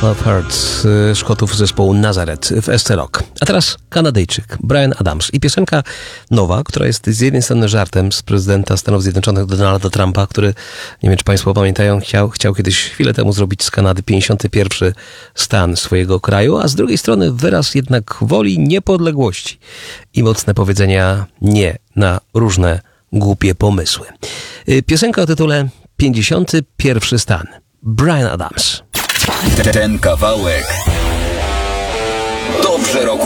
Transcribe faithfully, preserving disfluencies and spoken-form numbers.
Love Hurts Szkotów zespołu Nazareth w S C Rock. A teraz Kanadyjczyk Bryan Adams i piosenka nowa, która jest z jednej strony żartem z prezydenta Stanów Zjednoczonych Donalda Trumpa, który, nie wiem czy państwo pamiętają, chciał, chciał kiedyś chwilę temu zrobić z Kanady pięćdziesiąty pierwszy stan swojego kraju, a z drugiej strony wyraz jednak woli niepodległości i mocne powiedzenia nie na różne głupie pomysły. Piosenka o tytule pięćdziesiąty pierwszy stan. Bryan Adams. Ten kawałek dobrze rokuje.